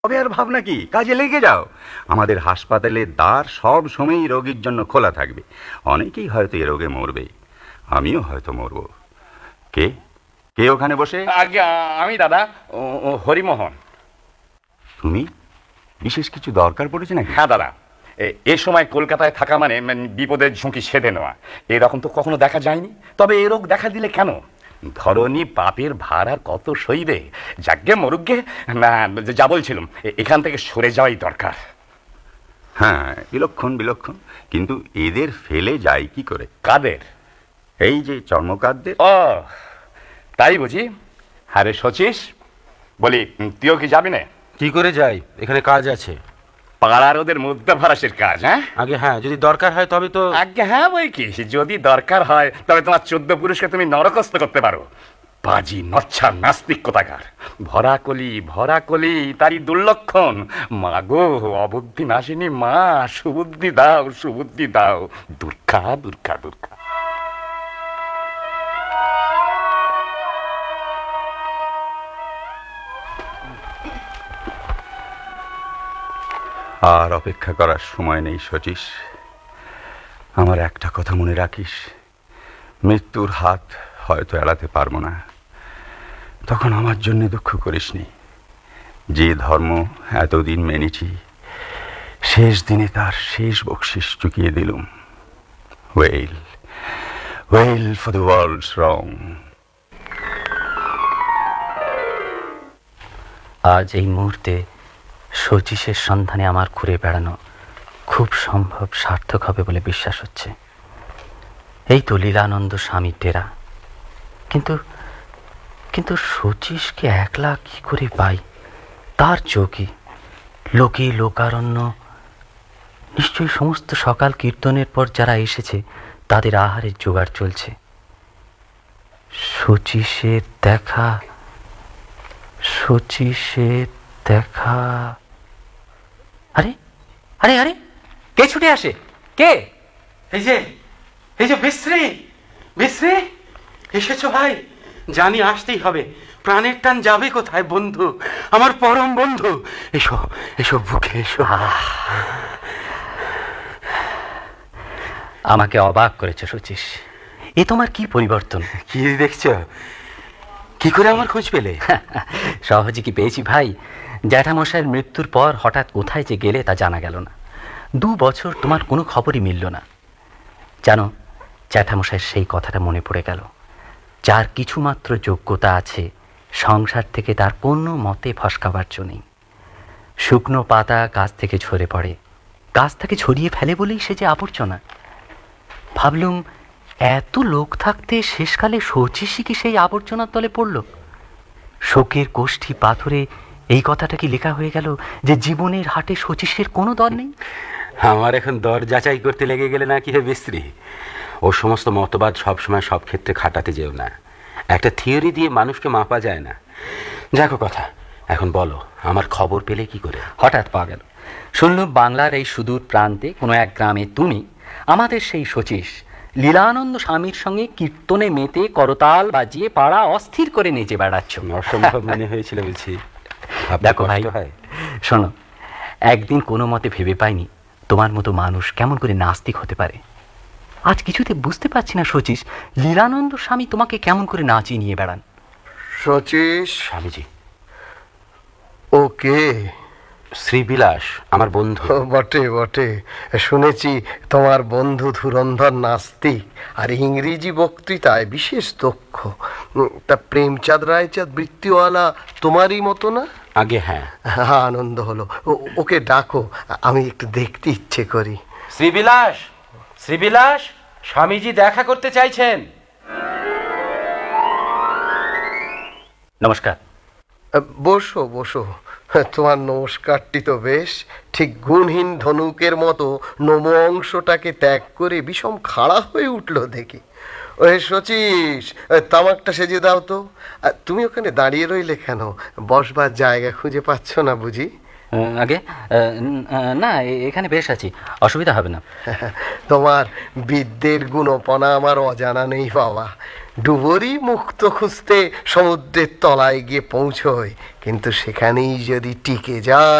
তবে আর ভাবনা কি, কাজে লেগে যাও। আমাদের হাসপাতালের দ্বার সব সময়ই রোগীর জন্য খোলা থাকবে। অনেকেই হয়তো এ রোগে মরবে, আমিও হয়তো মরব। কে কে ওখানে বসে? আগে আমি দাদা, হরিমোহন। তুমি? বিশেষ কিছু দরকার পড়েছে নাকি? হ্যাঁ দাদা, এ সময় কলকাতায় থাকা মানে বিপদের ঝুঁকি সেধে নেওয়া। এরকম তো কখনো দেখা যায়নি। তবে এ রোগ দেখা দিলে কেন, ধরনী পাপের ভার আর কত সইবে। যাগ্যে মরুগ্যে, না যা বলছিলাম, এখান থেকে সরে যাওয়াই দরকার। হ্যাঁ, বিলক্ষণ বিলক্ষণ। কিন্তু এদের ফেলে যায় কি করে? কাদের? এই যে চর্মকারদের। ও তাই বুঝি। আরে শচীশ, বলি তুইও কি যাবি না? কি করে যাই, এখানে কাজ আছে। পাড়ার ওদের মধ্যে ভারাসের কাজ। হ্যাঁ আগে হ্যাঁ, যদি দরকার হয় তবে তো। আগে হ্যাঁ বই কি, যদি দরকার হয় তবে তোমার 14 পুরুষকে তুমি নরকস্ত করতে পারো। বাজি নচ্ছা নাস্তিক কোথাকার। ভরা কলি তারই দুর্লক্ষণ। মা গো, অবুদ্ধি নাসিনী মা, সুবুদ্ধি দাও, সুবুদ্ধি দাও। দুর্গা দুর্গা দুর্গা। আর অপেক্ষা করার সময় নেই শচীশ। আমার একটা কথা মনে রাখিস, মৃত্যুর হাত হয়তো এড়াতে পারবো না। তখন আমার জন্য দুঃখ করিসনি। যে ধর্ম এতদিন মেনেছি, শেষ দিনে তার শেষ বকশিস চুকিয়ে দিলুম। Well well for the world's রং। আজ এই মুহূর্তে শচীশের সন্ধানে আমার ঘুরে বেড়ানো খুব সম্ভব সার্থক হবে বলে বিশ্বাস হচ্ছে। এই তো লীলানন্দ স্বামীর ডেরা। কিন্তু কিন্তু শচীশকে একলা কি করে পাই? তার চৌকি, লোকে লোকারণ্য। নিশ্চয়ই সমস্ত সকাল কীর্তনের পর যারা এসেছে তাদের আহারের জোগাড় চলছে। শচীশের দেখা, শচীশের দেখা। আরে আরে আরে, কে ছুটে আসে? কে? এই যে বিশ্রী, বিশ্রী এসেছো ভাই? জানি আসতেই হবে। প্রাণের টান যাবে কোথায় বন্ধু, আমার পরম বন্ধু। এসো এসো, বুকে এসো। আমাকে অবাক করেছে শচীশ। এ তোমার কি পরিবর্তন! কি দেখছো? কি করে আমার খোঁজ পেলে? সহজে কি পেয়েছি ভাই? জ্যাঠামশাইয়ের মৃত্যুর পর হঠাৎ কোথায় যে গেলে তা জানা গেল না। 2 বছর তোমার কোনো খবরই মিলল না। জানো, জ্যাঠামশাইয়ের সেই কথাটা মনে পড়ে গেল। যার কিছুমাত্র যোগ্যতা আছে, সংসার থেকে তার কোনো মতে ফসকাবার নেই। শুকনো পাতা গাছ থেকে ঝরে পড়ে, গাছ থেকে ছড়িয়ে ফেলে বলেই সে যে আবর্জনা। ভাবলুম, এত লোক থাকতে শেষকালে শচীশই কি সেই আবর্জনার তলে পড়ল? শোকের কোষ্ঠী পাথরে এই কথাটা কি লেখা হয়ে গেল যে জীবনের হাটে শচীশের কোনো দর নেই? আমার এখন দর যাচাই করতে লেগে গেলে না কি হে বিশ্রী? ও সমস্ত মতবাদ সবসময় সব ক্ষেত্রে খাটাতে যেও না। একটা থিওরি দিয়ে মানুষকে মাপা যায় না। যাকো কথা, এখন বলো, আমার খবর পেলে কি করে? হঠাৎ পাওয়া গেল। শুনলুম বাংলার এই সুদূর প্রান্তে কোনো এক গ্রামে তুমি, আমাদের সেই শচীশ, লীলানন্দ স্বামীর সঙ্গে কীর্তনে মেতে করতাল বাজিয়ে পাড়া অস্থির করে নেচে বেড়াচ্ছ। অসম্ভব মনে হয়েছিল বলছি। দেখো ভাই, শোনো, একদিন কোনো মতে ভেবে পাইনি তোমার মতো মানুষ কেমন করে নাস্তিক হতে পারে। আজ কিছুতে বুঝতে পারছি না শচীশ, লীলানন্দ স্বামী তোমাকে কেমন করে নাচিয়ে নিয়ে বেড়ান। শচীশ? স্বামীজি। ওকে? শ্রীবিলাস, আমার বন্ধু। বটে বটে, শুনেছি তোমার বন্ধু ধুরন্ধর নাস্তিক আর ইংরেজি বক্তৃতায় বিশেষ দক্ষ। তা প্রেমচাঁদ রায়চাঁদ বৃত্তিওয়ালা তোমারই মতো না? আগে হ্যাঁ। আনন্দ হলো। ওকে ডাকো, আমি একটু দেখতে ইচ্ছে করি। শ্রীবিলাস, শ্রীবিলাস, স্বামীজি দেখা করতে চাইছেন। নমস্কার। বসো বসো। তোমার নমস্কারটি তো বেশ, ঠিক গুণহীন ধনুকের মতো নম অংশটাকে ত্যাগ করে বিষম খাড়া হয়ে উঠলো দেখি। ওই শচীশ, তামাকটা সেজে দাও তো। তুমি ওখানে দাঁড়িয়ে রইলে কেন? বসবার জায়গা খুঁজে পাচ্ছ না বুঝি? আগে না, এখানে বেশ আছি, অসুবিধা হবে না। তোমার বিদ্যের গুণপনা আমার অজানা নেই বাবা। ডুবুরি মুক্ত খুঁজতে সমুদ্রের তলায় গিয়ে পৌঁছয়, কিন্তু সেখানেই যদি টিকে যায়